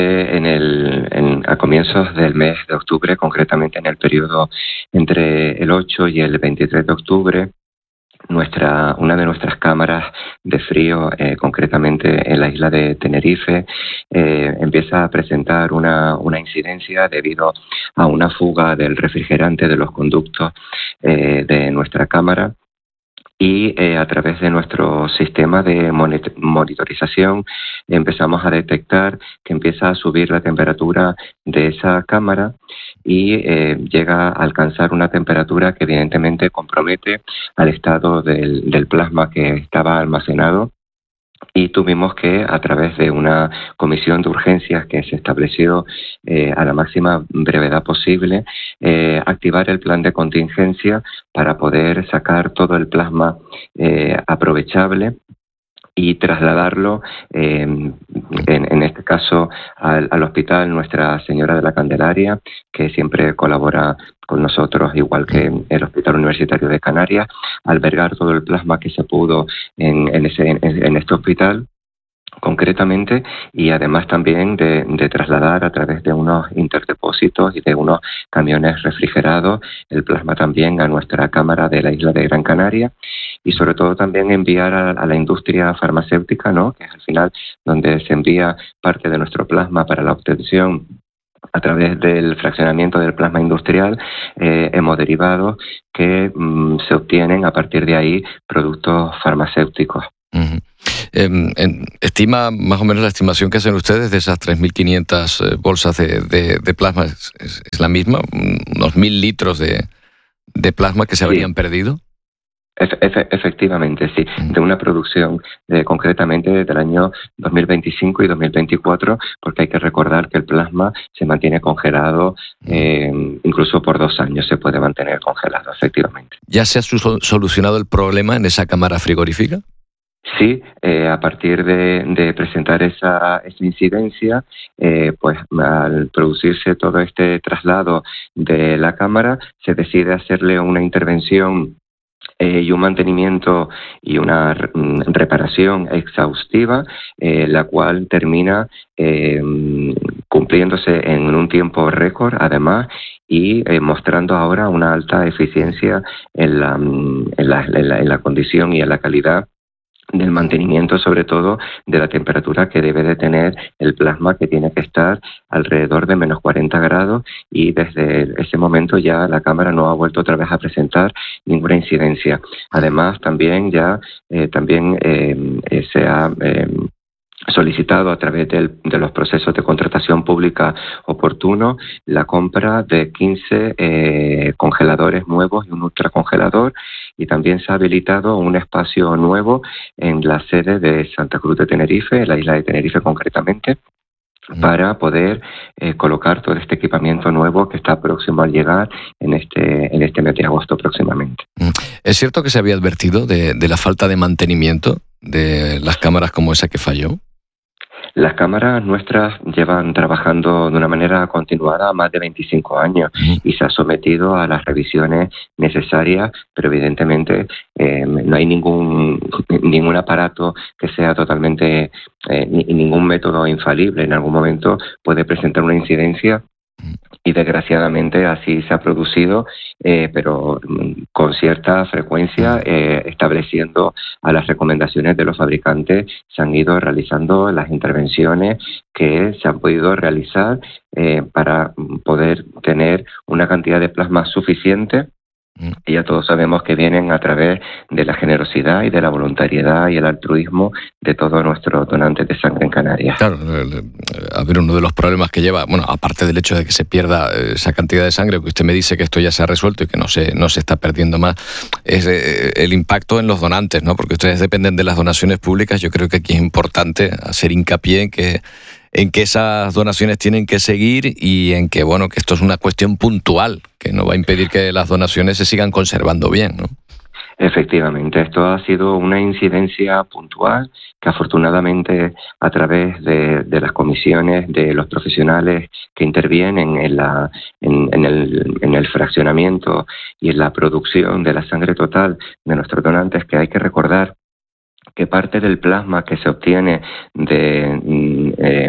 a comienzos del mes de octubre, concretamente en el periodo entre el 8 y el 23 de octubre, una de nuestras cámaras de frío, concretamente en la isla de Tenerife, empieza a presentar una incidencia debido a una fuga del refrigerante de los conductos de nuestra cámara. Y a través de nuestro sistema de monitorización empezamos a detectar que empieza a subir la temperatura de esa cámara y llega a alcanzar una temperatura que evidentemente compromete al estado del plasma que estaba almacenado. Y tuvimos que, a través de una comisión de urgencias que se estableció a la máxima brevedad posible, activar el plan de contingencia para poder sacar todo el plasma aprovechable y trasladarlo, en este caso, al hospital Nuestra Señora de la Candelaria, que siempre colabora con nosotros, igual que el Hospital Universitario de Canarias, albergar todo el plasma que se pudo en este hospital concretamente, y además también de trasladar a través de unos interdepósitos y de unos camiones refrigerados el plasma también a nuestra cámara de la isla de Gran Canaria, y sobre todo también enviar a la industria farmacéutica, ¿no?, que es al final donde se envía parte de nuestro plasma para la obtención a través del fraccionamiento del plasma industrial, hemoderivados que se obtienen a partir de ahí productos farmacéuticos. Uh-huh. Estima más o menos la estimación que hacen ustedes de esas 3.500 bolsas de plasma, ¿es la misma? ¿Unos 1.000 litros de plasma que se habrían perdido? Efectivamente, sí, de una producción concretamente del año 2025 y 2024, porque hay que recordar que el plasma se mantiene congelado, incluso por 2 años se puede mantener congelado, efectivamente. ¿Ya se ha solucionado el problema en esa cámara frigorífica? Sí, a partir de presentar esa incidencia, pues al producirse todo este traslado de la cámara, se decide hacerle una intervención y un mantenimiento y una reparación exhaustiva, la cual termina cumpliéndose en un tiempo récord, además, y mostrando ahora una alta eficiencia en la condición y en la calidad del mantenimiento, sobre todo de la temperatura que debe de tener el plasma, que tiene que estar alrededor de menos 40 grados, y desde ese momento ya la cámara no ha vuelto otra vez a presentar ninguna incidencia. Además, también se ha solicitado a través de los procesos de contratación pública oportunos la compra de 15 congeladores nuevos y un ultracongelador, y también se ha habilitado un espacio nuevo en la sede de Santa Cruz de Tenerife, en la isla de Tenerife concretamente, para poder colocar todo este equipamiento nuevo que está próximo a llegar en este mes de agosto próximamente. ¿Es cierto que se había advertido de la falta de mantenimiento de las cámaras como esa que falló? Las cámaras nuestras llevan trabajando de una manera continuada más de 25 años y se ha sometido a las revisiones necesarias, pero evidentemente no hay ningún aparato que sea totalmente, ningún método infalible. En algún momento puede presentar una incidencia, y desgraciadamente así se ha producido, pero con cierta frecuencia, estableciendo a las recomendaciones de los fabricantes, se han ido realizando las intervenciones que se han podido realizar para poder tener una cantidad de plasma suficiente. Y ya todos sabemos que vienen a través de la generosidad y de la voluntariedad y el altruismo de todos nuestros donantes de sangre en Canarias. Claro, a ver, uno de los problemas que lleva, bueno, aparte del hecho de que se pierda esa cantidad de sangre, que usted me dice que esto ya se ha resuelto y que no se está perdiendo más, es el impacto en los donantes, ¿no? Porque ustedes dependen de las donaciones públicas. Yo creo que aquí es importante hacer hincapié en que esas donaciones tienen que seguir, y en que, bueno, que esto es una cuestión puntual, que no va a impedir que las donaciones se sigan conservando bien, ¿no? Efectivamente, esto ha sido una incidencia puntual que afortunadamente a través de las comisiones de los profesionales que intervienen en el fraccionamiento y en la producción de la sangre total de nuestros donantes, que hay que recordar que parte del plasma que se obtiene de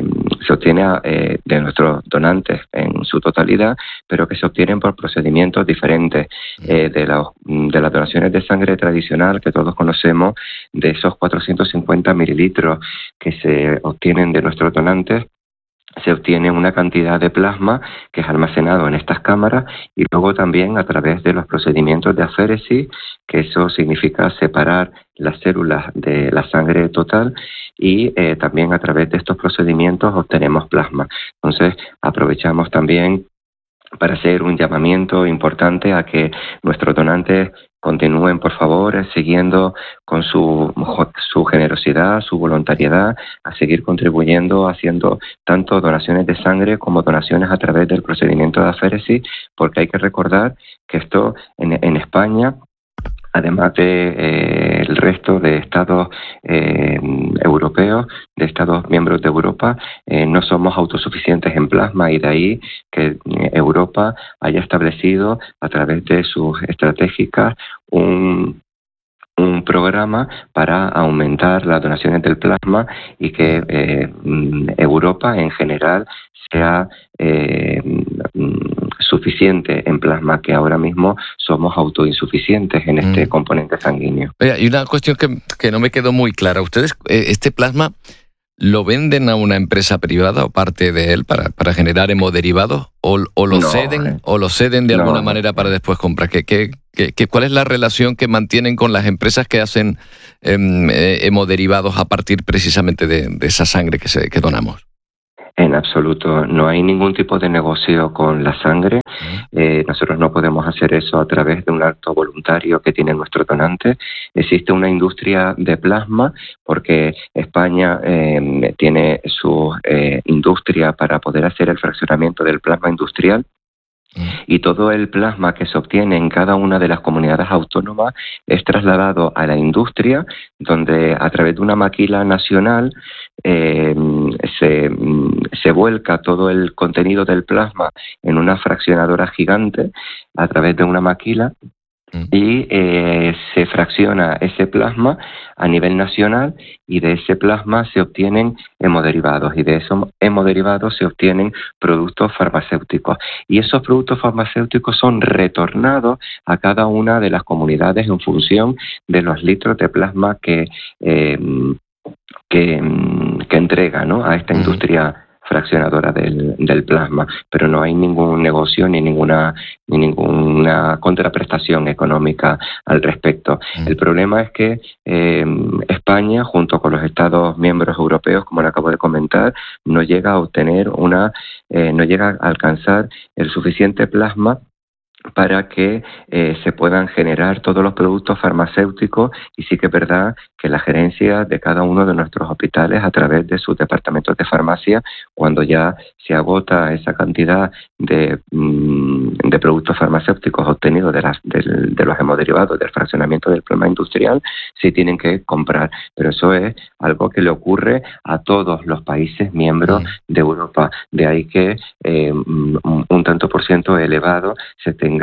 nuestros donantes en su totalidad, pero que se obtienen por procedimientos diferentes de las donaciones de sangre tradicional que todos conocemos, de esos 450 mililitros que se obtienen de nuestros donantes. Se obtiene una cantidad de plasma que es almacenado en estas cámaras, y luego también a través de los procedimientos de aféresis, que eso significa separar las células de la sangre total, y también a través de estos procedimientos obtenemos plasma. Entonces aprovechamos también para hacer un llamamiento importante a que nuestros donantes continúen, por favor, siguiendo con su generosidad, su voluntariedad, a seguir contribuyendo, haciendo tanto donaciones de sangre como donaciones a través del procedimiento de aféresis, porque hay que recordar que esto en España, además de el resto de estados europeos, de estados miembros de Europa, no somos autosuficientes en plasma, y de ahí que Europa haya establecido a través de sus estratégicas un programa para aumentar las donaciones del plasma y que Europa en general sea suficiente en plasma, que ahora mismo somos autoinsuficientes en este componente sanguíneo. Oye, y una cuestión que no me quedó muy clara. ¿Ustedes este plasma lo venden a una empresa privada o parte de él para generar hemoderivados o lo ceden de alguna manera para después comprar? ¿Cuál es la relación que mantienen con las empresas que hacen hemoderivados a partir precisamente de esa sangre que donamos? En absoluto, no hay ningún tipo de negocio con la sangre. Nosotros no podemos hacer eso a través de un acto voluntario que tiene nuestro donante. Existe una industria de plasma porque España tiene su industria para poder hacer el fraccionamiento del plasma industrial. Y todo el plasma que se obtiene en cada una de las comunidades autónomas es trasladado a la industria, donde a través de una maquila nacional se vuelca todo el contenido del plasma en una fraccionadora gigante a través de una maquila y se fracciona ese plasma a nivel nacional y de ese plasma se obtienen hemoderivados y de esos hemoderivados se obtienen productos farmacéuticos y esos productos farmacéuticos son retornados a cada una de las comunidades en función de los litros de plasma que entrega, ¿no?, a esta industria fraccionadora del plasma, pero no hay ningún negocio ni ninguna contraprestación económica al respecto. El problema es que España, junto con los Estados miembros europeos, como le acabo de comentar, no llega a obtener no llega a alcanzar el suficiente plasma para que se puedan generar todos los productos farmacéuticos y sí que es verdad que la gerencia de cada uno de nuestros hospitales a través de sus departamentos de farmacia, cuando ya se agota esa cantidad de productos farmacéuticos obtenidos de los hemoderivados del fraccionamiento del plasma industrial, sí tienen que comprar. Pero eso es algo que le ocurre a todos los países miembros de Europa. De ahí que un tanto por ciento elevado se tenga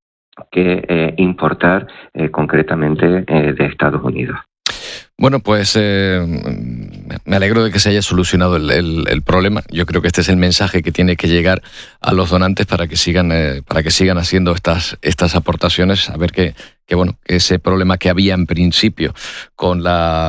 que importar concretamente de Estados Unidos. Bueno, pues me alegro de que se haya solucionado el problema. Yo creo que este es el mensaje que tiene que llegar a los donantes para que sigan haciendo estas aportaciones, a ver que ese problema que había en principio con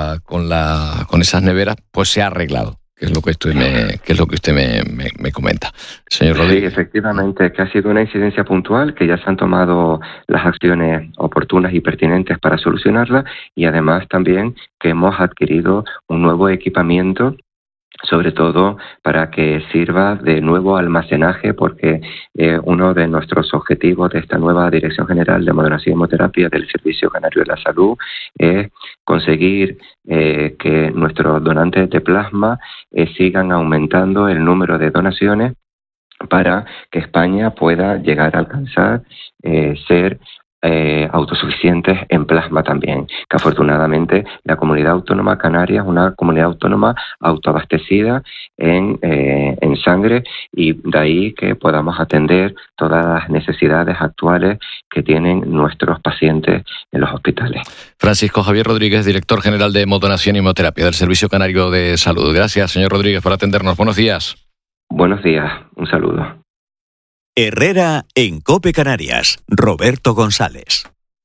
esas neveras pues se ha arreglado. Que es lo que usted me comenta, señor Rodríguez. Sí, efectivamente, que ha sido una incidencia puntual, que ya se han tomado las acciones oportunas y pertinentes para solucionarla y además también que hemos adquirido un nuevo equipamiento, sobre todo para que sirva de nuevo almacenaje, porque uno de nuestros objetivos de esta nueva Dirección General de Modonación y Hemoterapia del Servicio Canario de la Salud es conseguir que nuestros donantes de plasma sigan aumentando el número de donaciones para que España pueda llegar a alcanzar ser autosuficientes en plasma también, que afortunadamente la comunidad autónoma canaria es una comunidad autónoma autoabastecida en sangre y de ahí que podamos atender todas las necesidades actuales que tienen nuestros pacientes en los hospitales. Francisco Javier Rodríguez, director general de Hemodonación y Hemoterapia del Servicio Canario de Salud. Gracias, señor Rodríguez, por atendernos. Buenos días. Buenos días, un saludo. Herrera en COPE Canarias. Roberto González.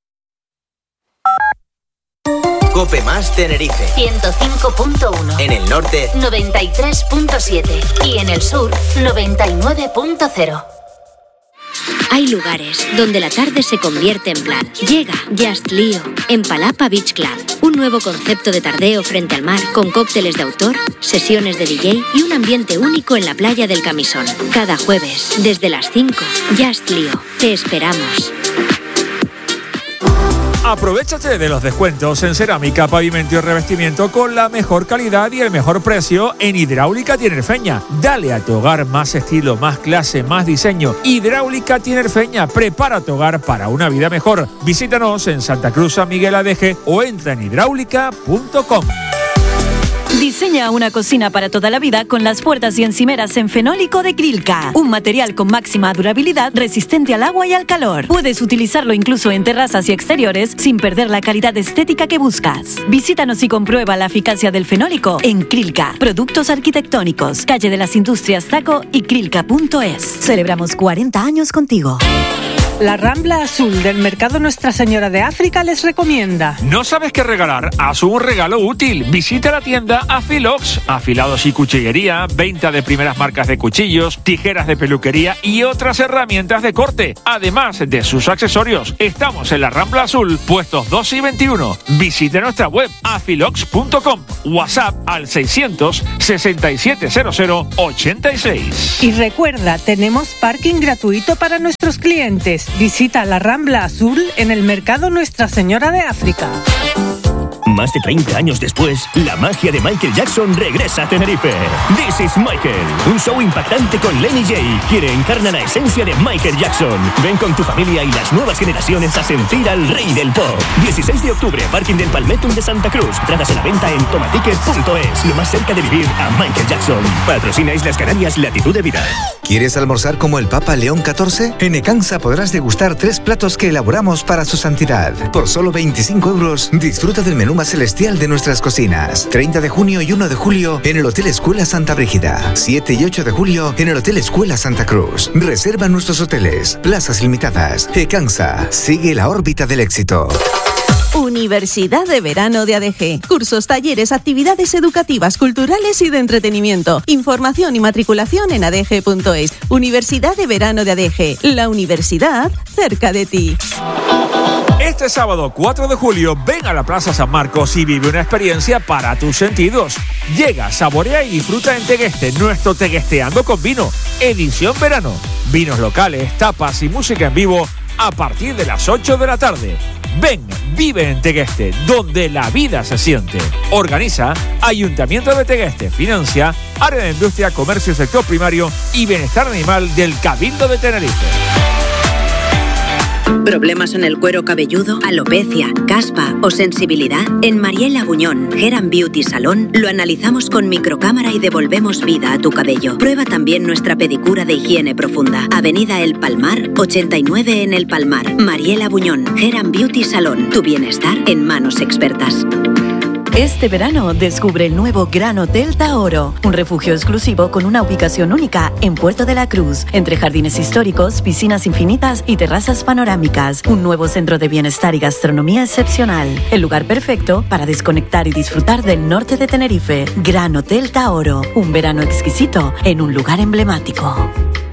COPE más Tenerife 105.1. En el norte 93.7 y en el sur 99.0. Hay lugares donde la tarde se convierte en plan. Llega Just Lío en Palapa Beach Club. Un nuevo concepto de tardeo frente al mar con cócteles de autor, sesiones de DJ y un ambiente único en la playa del Camisón. Cada jueves, desde las 5, Just Lío. Te esperamos. Aprovechate de los descuentos en cerámica, pavimento y revestimiento con la mejor calidad y el mejor precio en Hidráulica Tinerfeña. Dale a tu hogar más estilo, más clase, más diseño. Hidráulica Tinerfeña, prepara tu hogar para una vida mejor. Visítanos en Santa Cruz, San Miguel Adeje o entra en hidráulica.com. Diseña una cocina para toda la vida con las puertas y encimeras en fenólico de Krilka. Un material con máxima durabilidad, resistente al agua y al calor. Puedes utilizarlo incluso en terrazas y exteriores sin perder la calidad estética que buscas. Visítanos y comprueba la eficacia del fenólico en Krilka. Productos arquitectónicos, calle de las Industrias Taco y Krilka.es. Celebramos 40 años contigo. La Rambla Azul del Mercado Nuestra Señora de África les recomienda. ¿No sabes qué regalar? Haz un regalo útil. Visita la tienda Afilox. Afilados y cuchillería, venta de primeras marcas de cuchillos, tijeras de peluquería y otras herramientas de corte. Además de sus accesorios. Estamos en la Rambla Azul, puestos 2 y 21. Visite nuestra web afilox.com. WhatsApp al 600 6700 86. Y recuerda, tenemos parking gratuito para nuestros clientes. Visita la Rambla Azul en el Mercado Nuestra Señora de África. Más de 30 años después, la magia de Michael Jackson regresa a Tenerife. This is Michael, un show impactante con Lenny J, quien encarna la esencia de Michael Jackson. Ven con tu familia y las nuevas generaciones a sentir al rey del pop. 16 de octubre, Parking del Palmetum de Santa Cruz. Tratas a la venta en tomaticket.es, lo más cerca de vivir a Michael Jackson. Patrocina Islas Canarias Latitud de Vida. ¿Quieres almorzar como el Papa León XIV? En Ecansa podrás degustar 3 platos que elaboramos para su santidad. Por solo 25 euros, disfruta del menú más celestial de nuestras cocinas. 30 de junio y 1 de julio en el Hotel Escuela Santa Brígida. 7 y 8 de julio en el Hotel Escuela Santa Cruz. Reserva nuestros hoteles. Plazas limitadas. Ecansa. Sigue la órbita del éxito. Universidad de Verano de ADG. Cursos, talleres, actividades educativas, culturales y de entretenimiento. Información y matriculación en adg.es. Universidad de Verano de ADG. La universidad cerca de ti. Este sábado 4 de julio ven a la Plaza San Marcos y vive una experiencia para tus sentidos. Llega, saborea y disfruta en Tegueste, nuestro Teguesteando con Vino, edición verano. Vinos locales, tapas y música en vivo a partir de las 8 de la tarde. Ven, vive en Tegueste, donde la vida se siente. Organiza Ayuntamiento de Tegueste, financia Área de Industria, Comercio, Sector Primario y Bienestar Animal del Cabildo de Tenerife. ¿Problemas en el cuero cabelludo, alopecia, caspa o sensibilidad? En Mariela Buñón, Hair & Beauty Salón, lo analizamos con microcámara y devolvemos vida a tu cabello. Prueba también nuestra pedicura de higiene profunda. Avenida El Palmar, 89 en El Palmar. Mariela Buñón, Hair & Beauty Salón. Tu bienestar en manos expertas. Este verano descubre el nuevo Gran Hotel Taoro, un refugio exclusivo con una ubicación única en Puerto de la Cruz, entre jardines históricos, piscinas infinitas y terrazas panorámicas. Un nuevo centro de bienestar y gastronomía excepcional. El lugar perfecto para desconectar y disfrutar del norte de Tenerife. Gran Hotel Taoro, un verano exquisito en un lugar emblemático.